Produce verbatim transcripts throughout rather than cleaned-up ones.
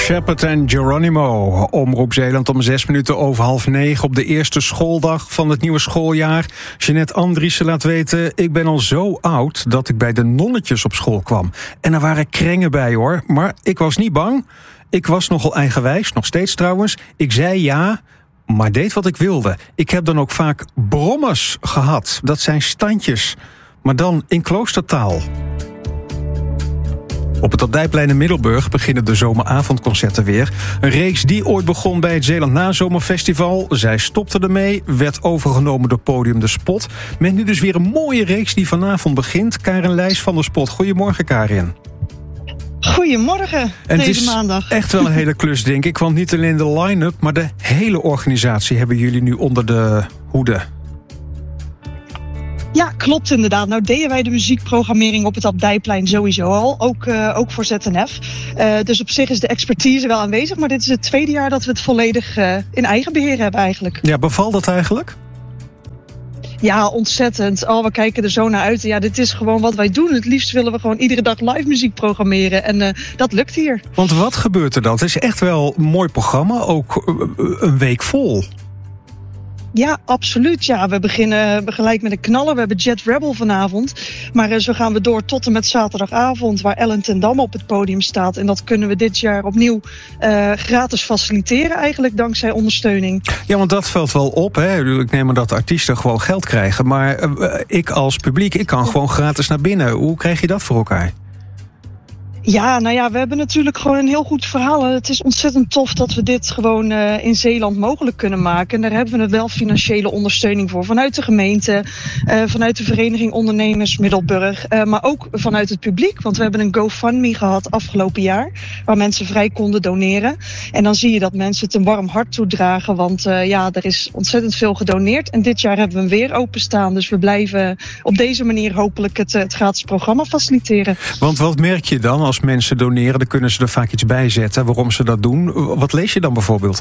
Shepard en Geronimo. Omroep Zeeland om zes minuten over half negen op de eerste schooldag van het nieuwe schooljaar. Jeanette Andriessen laat weten: ik ben al zo oud dat ik bij de nonnetjes op school kwam. En er waren krengen bij hoor, maar ik was niet bang. Ik was nogal eigenwijs, nog steeds trouwens. Ik zei ja, maar deed wat ik wilde. Ik heb dan ook vaak brommers gehad. Dat zijn standjes, maar dan in kloostertaal. Op het Abdijplein in Middelburg beginnen de zomeravondconcerten weer. Een reeks die ooit begon bij het Zeeland Nazomerfestival. Zij stopte ermee, werd overgenomen door Podium de Spot. Met nu dus weer een mooie reeks die vanavond begint. Karin Leijs van de Spot. Goedemorgen, Karin. Goedemorgen, en deze het is maandag. Echt wel een hele klus, denk ik. Want niet alleen de line-up, maar de hele organisatie hebben jullie nu onder de hoede. Ja, klopt inderdaad. Nou deden wij de muziekprogrammering op het Abdijplein sowieso al. Ook, uh, ook voor Z N F. Uh, dus op zich is de expertise wel aanwezig. Maar dit is het tweede jaar dat we het volledig uh, in eigen beheer hebben eigenlijk. Ja, bevalt dat eigenlijk? Ja, ontzettend. Oh, we kijken er zo naar uit. Ja, dit is gewoon wat wij doen. Het liefst willen we gewoon iedere dag live muziek programmeren. En uh, dat lukt hier. Want wat gebeurt er dan? Het is echt wel een mooi programma. Ook een week vol. Ja, absoluut. Ja, we beginnen gelijk met een knaller. We hebben Jet Rebel vanavond. Maar uh, zo gaan we door tot en met zaterdagavond, waar Ellen ten Damme op het podium staat. En dat kunnen we dit jaar opnieuw uh, gratis faciliteren eigenlijk, dankzij ondersteuning. Ja, want dat valt wel op. Hè? Ik neem aan dat artiesten gewoon geld krijgen. Maar uh, ik als publiek, ik kan gewoon gratis naar binnen. Hoe krijg je dat voor elkaar? Ja, nou ja, we hebben natuurlijk gewoon een heel goed verhaal. Het is ontzettend tof dat we dit gewoon uh, in Zeeland mogelijk kunnen maken. En daar hebben we wel financiële ondersteuning voor. Vanuit de gemeente, uh, vanuit de Vereniging Ondernemers Middelburg. Uh, maar ook vanuit het publiek. Want we hebben een GoFundMe gehad afgelopen jaar. Waar mensen vrij konden doneren. En dan zie je dat mensen het een warm hart toedragen. Want uh, ja, er is ontzettend veel gedoneerd. En dit jaar hebben we hem weer openstaan. Dus we blijven op deze manier hopelijk het, het gratis programma faciliteren. Want wat merk je dan als mensen doneren? Dan kunnen ze er vaak iets bij zetten waarom ze dat doen. Wat lees je dan bijvoorbeeld?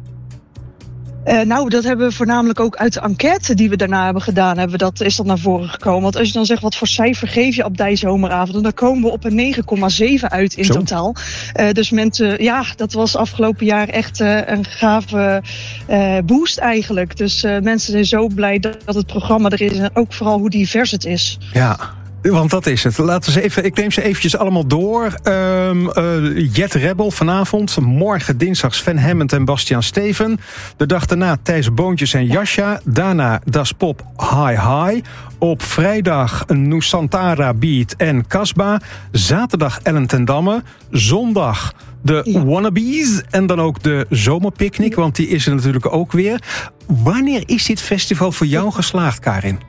Uh, nou, dat hebben we voornamelijk ook uit de enquête die we daarna hebben gedaan, hebben we dat, is dat naar voren gekomen. Want als je dan zegt, wat voor cijfer geef je op die zomeravond, dan komen we op een negen komma zeven uit in Zo. totaal. Uh, dus mensen, ja, dat was afgelopen jaar echt uh, een gave uh, boost eigenlijk. Dus uh, mensen zijn zo blij dat, dat het programma er is en ook vooral hoe divers het is. Ja. Want dat is het. Laten we even, ik neem ze eventjes allemaal door. Um, uh, Jet Rebel vanavond. Morgen dinsdag Sven Hammond en Bastiaan Steven. De dag daarna Thijs Boontjes en Jascha. Daarna Das Pop High High. Op vrijdag Nusantara Beat en Kasba. Zaterdag Ellen ten Damme. Zondag de ja. Wannabes. En dan ook de Zomerpicnic, want die is er natuurlijk ook weer. Wanneer is dit festival voor jou geslaagd, Karin?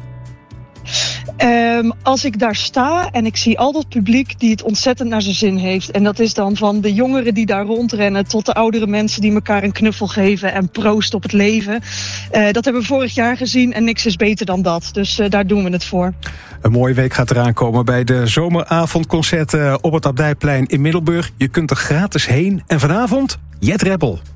Um, als ik daar sta en ik zie al dat publiek die het ontzettend naar zijn zin heeft. En dat is dan van de jongeren die daar rondrennen tot de oudere mensen die elkaar een knuffel geven en proosten op het leven. Uh, dat hebben we vorig jaar gezien en niks is beter dan dat. Dus uh, daar doen we het voor. Een mooie week gaat eraan komen bij de zomeravondconcerten op het Abdijplein in Middelburg. Je kunt er gratis heen. En vanavond Jet Rebel.